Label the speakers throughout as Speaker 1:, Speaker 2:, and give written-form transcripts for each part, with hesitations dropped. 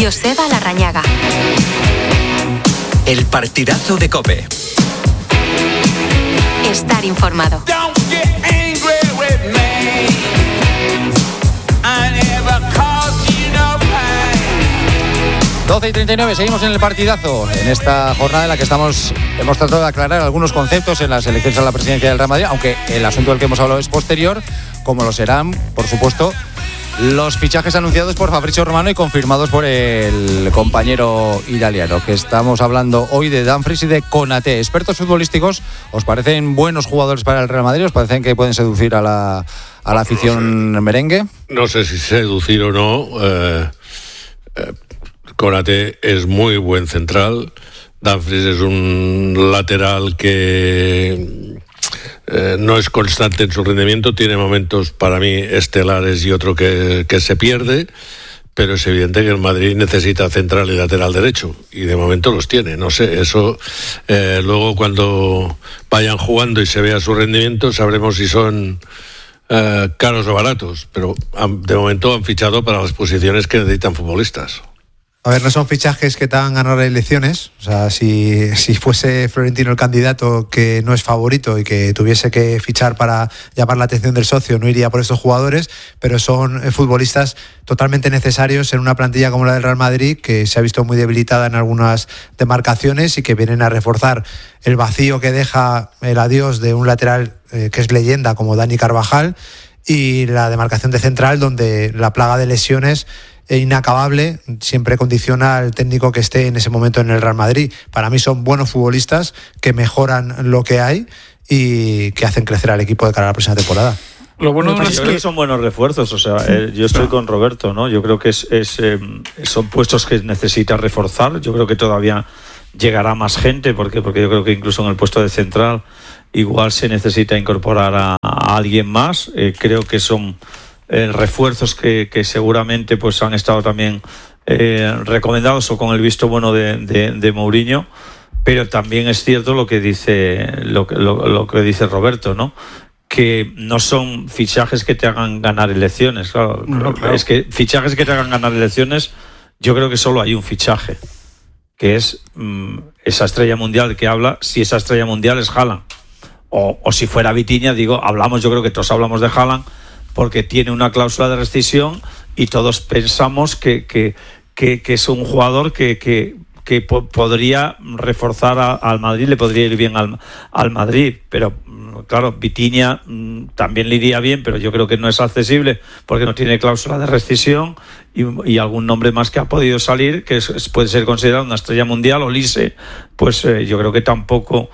Speaker 1: Joseba Larrañaga.
Speaker 2: El partidazo de COPE.
Speaker 1: Estar informado.
Speaker 3: 12:39, seguimos en el partidazo, en esta jornada en la que hemos tratado de aclarar algunos conceptos en las elecciones a la presidencia del Real Madrid, aunque el asunto del que hemos hablado es posterior, como lo serán, por supuesto, los fichajes anunciados por Fabrizio Romano y confirmados por el compañero italiano, que estamos hablando hoy de Dumfries y de Konaté. Expertos futbolísticos, ¿os parecen buenos jugadores para el Real Madrid? ¿Os parecen que pueden seducir a la afición merengue?
Speaker 4: No sé si seducir o no. Konaté es muy buen central. Dumfries es un lateral que no es constante en su rendimiento, tiene momentos para mí estelares y otro que se pierde, pero es evidente que el Madrid necesita central y lateral derecho y de momento los tiene. No sé, eso luego cuando vayan jugando y se vea su rendimiento sabremos si son caros o baratos, pero de momento han fichado para las posiciones que necesitan futbolistas.
Speaker 5: A ver, no son fichajes que te hagan ganar elecciones. O sea, si fuese Florentino el candidato que no es favorito y que tuviese que fichar para llamar la atención del socio, no iría por estos jugadores, pero son futbolistas totalmente necesarios en una plantilla como la del Real Madrid, que se ha visto muy debilitada en algunas demarcaciones y que vienen a reforzar el vacío que deja el adiós de un lateral que es leyenda como Dani Carvajal, y la demarcación de central, donde la plaga de lesiones inacabable siempre condiciona al técnico que esté en ese momento en el Real Madrid. Para mí son buenos futbolistas que mejoran lo que hay y que hacen crecer al equipo de cara a la próxima temporada.
Speaker 6: Lo bueno es que son buenos refuerzos, o sea, yo estoy con Roberto, ¿no? Yo creo que son puestos que necesita reforzar. Yo creo que todavía llegará más gente porque yo creo que incluso en el puesto de central igual se necesita incorporar a alguien más. Creo que son refuerzos que seguramente pues han estado también recomendados o con el visto bueno de Mourinho, pero también es cierto lo que dice Roberto, ¿no? Que no son fichajes que te hagan ganar elecciones. Claro. Es que fichajes que te hagan ganar elecciones, yo creo que solo hay un fichaje, que es esa estrella mundial que habla. Si esa estrella mundial es Haaland, o si fuera Vitinha, yo creo que todos hablamos de Haaland porque tiene una cláusula de rescisión y todos pensamos que es un jugador que podría reforzar al Madrid, le podría ir bien al Madrid, pero claro, Vitinha también le iría bien, pero yo creo que no es accesible porque no tiene cláusula de rescisión, y algún nombre más que ha podido salir que puede ser considerado una estrella mundial, Olise, pues yo creo que tampoco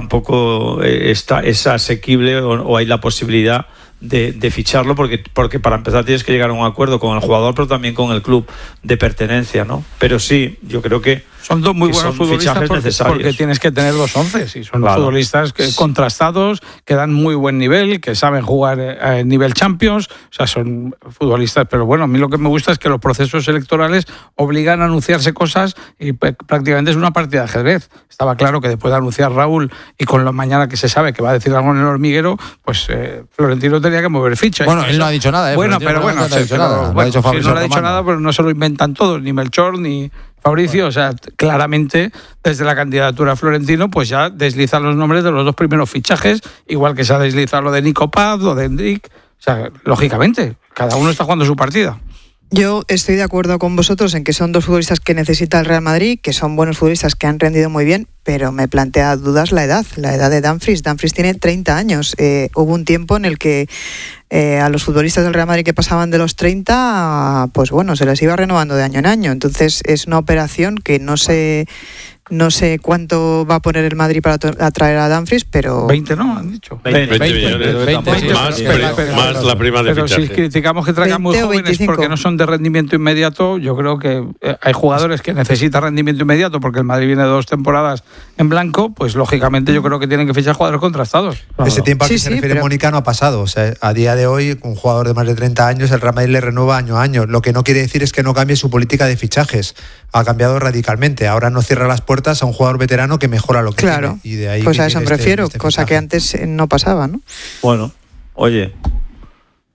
Speaker 6: es asequible o hay la posibilidad de ficharlo, porque para empezar tienes que llegar a un acuerdo con el jugador, pero también con el club de pertenencia, ¿no? Pero sí, yo creo que
Speaker 7: son dos muy buenos futbolistas porque tienes que tener dos onces y son futbolistas contrastados, que dan muy buen nivel, que saben jugar a nivel Champions, o sea, son futbolistas. Pero bueno, a mí lo que me gusta es que los procesos electorales obligan a anunciarse cosas y prácticamente es una partida de ajedrez. Estaba claro que después de anunciar Raúl y con la mañana que se sabe que va a decir algo en el hormiguero, pues Florentino tenía que mover ficha.
Speaker 3: Bueno, él no ha dicho nada.
Speaker 7: Bueno, pero bueno, no ha dicho nada, pero no se lo inventan todos, ni Melchor ni Fabricio. O sea, claramente desde la candidatura a Florentino pues ya deslizan los nombres de los dos primeros fichajes, igual que se ha deslizado lo de Nico Paz, lo de Endrick. O sea, lógicamente, cada uno está jugando su partida.
Speaker 8: Yo estoy de acuerdo con vosotros en que son dos futbolistas que necesita el Real Madrid, que son buenos futbolistas que han rendido muy bien, pero me plantea dudas la edad de Dumfries. Dumfries tiene 30 años. Hubo un tiempo en el que a los futbolistas del Real Madrid que pasaban de los 30, pues bueno, se les iba renovando de año en año. Entonces es una operación que no sé cuánto va a poner el Madrid para atraer a Dumfries, pero
Speaker 7: 20, ¿no? Han dicho
Speaker 4: 20 millones, más la prima de fichaje.
Speaker 7: Pero si criticamos que traigan muy jóvenes porque no son de rendimiento inmediato, yo creo que hay jugadores que necesitan rendimiento inmediato porque el Madrid viene de 2 temporadas en blanco, pues lógicamente yo creo que tienen que fichar jugadores contrastados.
Speaker 5: Ese tiempo al que se refiere Mónica no ha pasado. O sea, a día de hoy, un jugador de más de 30 años, el Real Madrid le renueva año a año. Lo que no quiere decir es que no cambie su política de fichajes. Ha cambiado radicalmente. Ahora no cierra las puertas a un jugador veterano que mejora lo que tiene. Y de ahí
Speaker 8: pues a eso me refiero, cosa que antes no pasaba, ¿no?
Speaker 6: Bueno, oye,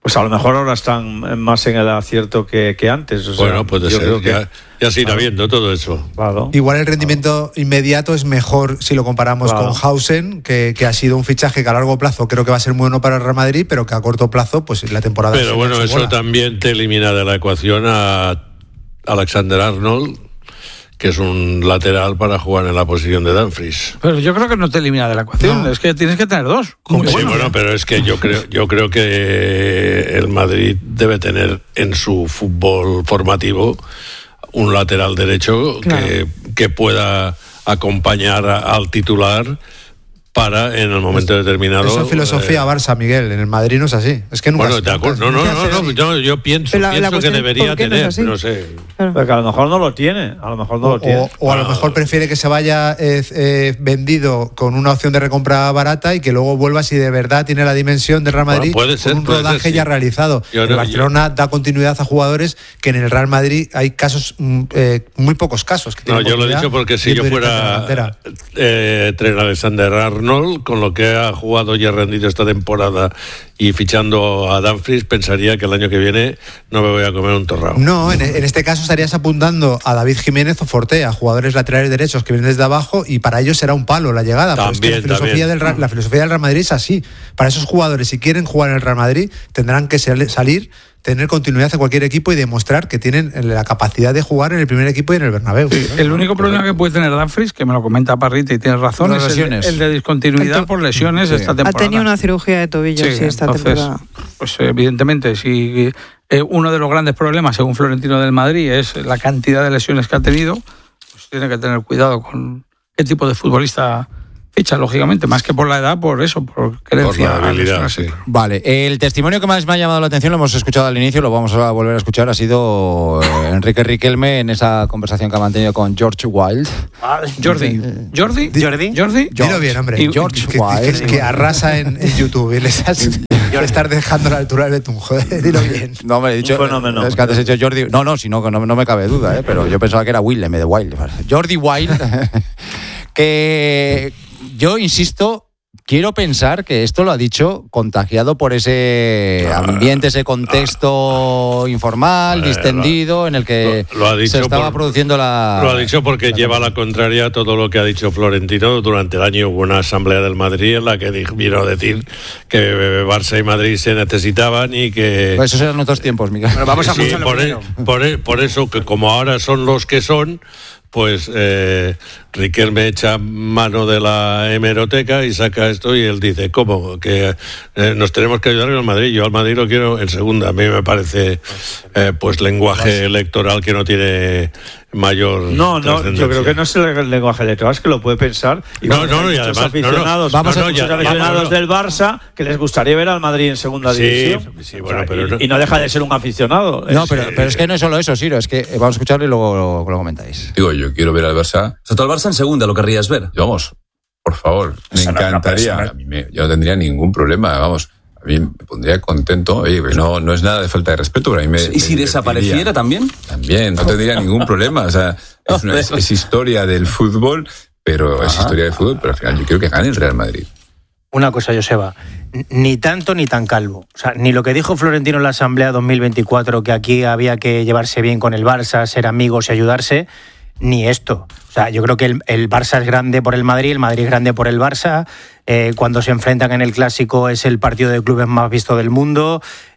Speaker 6: Pues a lo mejor ahora están más en el acierto que antes. O sea,
Speaker 4: bueno, puede ser.
Speaker 6: Creo que
Speaker 4: ya se irá viendo todo eso.
Speaker 6: Claro.
Speaker 5: Igual el rendimiento inmediato es mejor si lo comparamos con Hausen, que ha sido un fichaje que a largo plazo creo que va a ser muy bueno para el Real Madrid, pero que a corto plazo, pues la temporada...
Speaker 4: Pero bueno, eso también te elimina de la ecuación a Alexander-Arnold, que es un lateral para jugar en la posición de Dumfries.
Speaker 7: Pero yo creo que no te elimina de la ecuación, es que tienes que tener dos.
Speaker 4: Bueno, pero es que yo creo que el Madrid debe tener en su fútbol formativo un lateral derecho que pueda acompañar al titular para en el momento determinado.
Speaker 5: Eso es filosofía Barça, Miguel. En el Madrid no es así. Es que nunca.
Speaker 4: Bueno, de acuerdo. No, yo pienso que debería tener, no sé.
Speaker 6: Porque a lo mejor no lo tiene. A lo mejor no lo tiene.
Speaker 5: O a lo mejor prefiere que se vaya vendido con una opción de recompra barata y que luego vuelva si de verdad tiene la dimensión del Real Madrid, con un rodaje ya realizado. El Barcelona da continuidad a jugadores que en el Real Madrid hay casos, muy pocos casos. Que
Speaker 4: yo lo he dicho porque si yo fuera Trent Alexander-Arnold, con lo que ha jugado y ha rendido esta temporada y fichando a Dumfries, pensaría que el año que viene no me voy a comer un torrao.
Speaker 5: No, en este caso estarías apuntando a David Jiménez o Fortea, jugadores laterales derechos que vienen desde abajo, y para ellos será un palo la llegada.
Speaker 4: También,
Speaker 5: pero es que la filosofía del Real Madrid es así. Para esos jugadores, si quieren jugar en el Real Madrid, tendrán que salir, tener continuidad en cualquier equipo y demostrar que tienen la capacidad de jugar en el primer equipo y en el Bernabéu.
Speaker 7: El único problema que puede tener Dumfries, que me lo comenta Parrita y tienes razón, es el de discontinuidad por lesiones esta temporada.
Speaker 8: Ha tenido una cirugía de tobillo esta temporada.
Speaker 7: Pues evidentemente, si uno de los grandes problemas, según Florentino del Madrid, es la cantidad de lesiones que ha tenido, pues tiene que tener cuidado con qué tipo de futbolista ficha, lógicamente, más que por la edad, por eso, por creencia.
Speaker 4: Por la habilidad, sí.
Speaker 3: Vale, el testimonio que más me ha llamado la atención, lo hemos escuchado al inicio, lo vamos a volver a escuchar, ha sido Enrique Riquelme en esa conversación que ha mantenido con George Wilde.
Speaker 7: Jordi.
Speaker 5: Dilo bien, hombre.
Speaker 3: George Wilde.
Speaker 5: Que arrasa en YouTube y le estás dejando la altura del betún, joder, dilo bien.
Speaker 3: No, me he dicho,
Speaker 6: fenómeno.
Speaker 3: Es que antes he dicho Jordi, no, me cabe duda, pero yo pensaba que era Wilde, de Wilde. Jordi Wilde, que yo insisto, quiero pensar que esto lo ha dicho contagiado por ese ambiente, ese contexto informal, distendido, en el que se estaba produciendo la...
Speaker 4: Lo ha dicho porque lleva a la contraria todo lo que ha dicho Florentino. Durante el año hubo una asamblea del Madrid en la que vino a decir que Barça y Madrid se necesitaban y que...
Speaker 3: Pues esos eran otros tiempos, Miguel.
Speaker 9: Bueno, vamos a
Speaker 4: por eso, que como ahora son los que son, pues Riquelme echa mano de la hemeroteca y saca esto y él dice, ¿cómo? Que nos tenemos que ayudar al Madrid. Yo al Madrid lo quiero en segunda. A mí me parece pues lenguaje electoral que no tiene mayor
Speaker 6: No, yo creo que no es el lenguaje electoral, es que lo puede pensar. Y además aficionados del Barça que les gustaría ver al Madrid en segunda división.
Speaker 4: Sí, bueno, pero
Speaker 6: y no deja de ser un aficionado.
Speaker 3: No, pero es que no es solo eso, Siro, es que vamos a escucharlo y luego lo comentáis.
Speaker 10: Digo, yo quiero ver al Barça. O sea, todo el Barça en segunda, ¿lo querrías ver? Vamos, por favor, me encantaría. Yo no tendría ningún problema, vamos. A mí me pondría contento. Oye, pues no es nada de falta de respeto, pero a mí
Speaker 9: ¿Y si desapareciera también?
Speaker 10: También, no tendría ningún problema. O sea, es historia del fútbol, pero al final yo quiero que gane el Real Madrid.
Speaker 9: Una cosa, Joseba, ni tanto ni tan calvo. O sea, ni lo que dijo Florentino en la Asamblea 2024, que aquí había que llevarse bien con el Barça, ser amigos y ayudarse, ni esto. O sea, yo creo que el Barça es grande por el Madrid es grande por el Barça. Cuando se enfrentan en el Clásico es el partido de clubes más visto del mundo.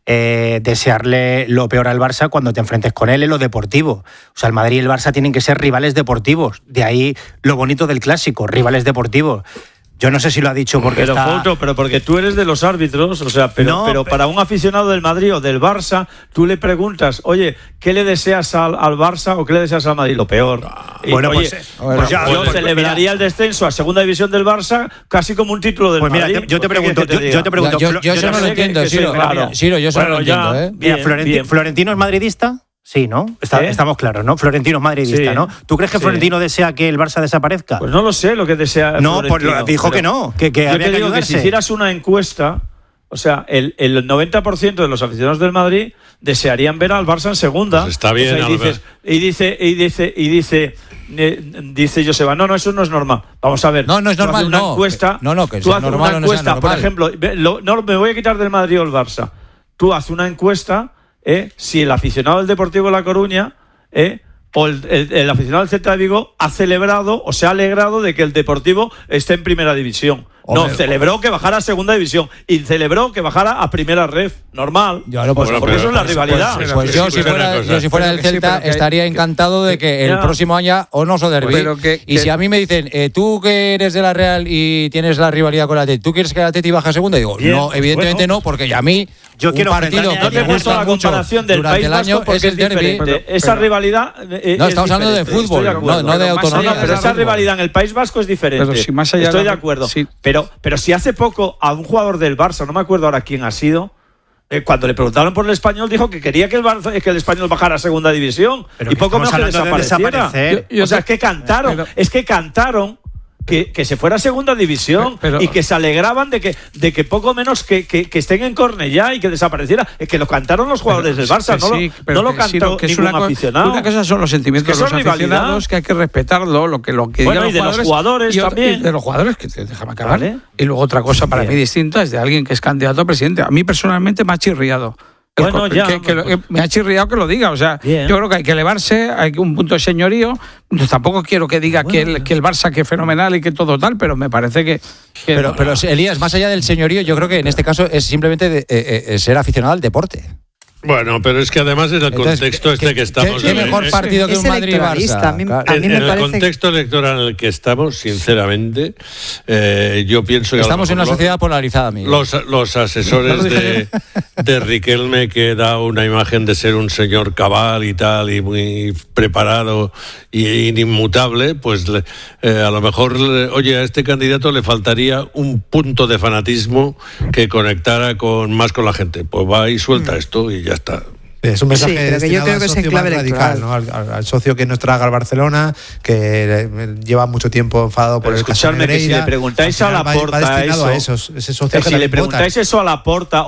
Speaker 9: Desearle lo peor al Barça cuando te enfrentes con él en lo deportivo. O sea, el Madrid y el Barça tienen que ser rivales deportivos. De ahí lo bonito del Clásico, rivales deportivos. Yo no sé si lo ha dicho porque
Speaker 6: pero porque tú eres de los árbitros, o sea, pero para un aficionado del Madrid o del Barça, tú le preguntas, oye, ¿qué le deseas al Barça o qué le deseas al Madrid? Lo peor.
Speaker 9: Bueno,
Speaker 6: yo celebraría el descenso a segunda división del Barça casi como un título del Madrid.
Speaker 9: Mira, yo te pregunto.
Speaker 3: Yo eso no lo entiendo, Siro, yo eso no lo entiendo.
Speaker 9: Mira, ¿Florentino es madridista? Sí, ¿no? Estamos claros, ¿no? Florentino es madridista, ¿no? ¿Tú crees que Florentino desea que el Barça desaparezca?
Speaker 6: Pues no lo sé lo que desea
Speaker 9: No, Florentino, pues dijo que no, que había que ayudarse.
Speaker 6: Que si hicieras una encuesta, o sea, el 90% de los aficionados del Madrid desearían ver al Barça en segunda.
Speaker 4: Pues está bien,
Speaker 6: o sea, dice Joseba, no, eso no es normal. Vamos a ver.
Speaker 3: No es normal,
Speaker 6: una encuesta,
Speaker 3: que sea normal o no sea normal.
Speaker 6: Por ejemplo, me voy a quitar del Madrid o el Barça. tú haces una encuesta, si el aficionado del Deportivo de La Coruña o el aficionado del Celta de Vigo ha celebrado o se ha alegrado de que el Deportivo esté en primera división. No, celebró que bajara a segunda división y celebró que bajara a primera ref. Normal. Porque eso es la rivalidad.
Speaker 3: Pues yo, si fuera del Celta, estaría encantado de que el próximo año o no so derbi. Y si a mí me dicen, tú que eres de la Real y tienes la rivalidad con la Atleti, ¿tú quieres que la Atleti baje a segunda? Y digo, no, evidentemente no, porque a mí
Speaker 9: yo quiero
Speaker 3: un partido que me gusta mucho durante el año es el derbi.
Speaker 6: Esa rivalidad
Speaker 3: no, estamos hablando de fútbol, no de autonomía.
Speaker 6: Pero esa rivalidad en el País Vasco es diferente. Estoy de acuerdo. Pero si hace poco a un jugador del Barça, no me acuerdo ahora quién ha sido, cuando le preguntaron por el Español, dijo que quería que el Español bajara a segunda división.
Speaker 9: Pero
Speaker 6: y poco menos que desapareciera. O sea, es que cantaron que se fuera a segunda división y que se alegraban de que poco menos que estén en Cornellá y que desapareciera. Es que lo cantaron los jugadores del Barça, no lo cantó ningún aficionado.
Speaker 7: Una cosa son los sentimientos de los aficionados, que hay que respetarlo, lo que digan
Speaker 6: y de los jugadores también.
Speaker 7: Y de los jugadores, que déjame acabar. ¿Vale? Y luego otra cosa para mí distinta es de alguien que es candidato a presidente. A mí personalmente me ha chirriado.
Speaker 6: Bueno,
Speaker 7: me ha chirriado que lo diga. O sea, yo creo que hay que elevarse, hay un punto de señorío. Tampoco quiero que diga que el Barça que es fenomenal y que todo tal, pero me parece que
Speaker 3: pero Elías, más allá del señorío, yo creo que en este caso es simplemente ser aficionado al deporte.
Speaker 4: Bueno, pero es que además en el contexto que estamos...
Speaker 3: ¿Qué mejor partido que un Madrid-Barça?
Speaker 4: En el contexto electoral en el que estamos, sinceramente, yo pienso que...
Speaker 3: Estamos en una sociedad polarizada, Miguel.
Speaker 4: Los asesores de Riquelme, que da una imagen de ser un señor cabal y tal, y muy preparado y inmutable, pues a lo mejor, oye, a este candidato le faltaría un punto de fanatismo que conectara más con la gente. Pues va y suelta esto y ya está.
Speaker 5: Es un mensaje
Speaker 8: pero que yo creo que es en clave radical,
Speaker 5: ¿no? Al socio que nos traga al Barcelona, que lleva mucho tiempo enfadado por el caso de Negreira.
Speaker 6: Que si le preguntáis a Laporta
Speaker 5: ese socio
Speaker 6: si le preguntáis eso a Laporta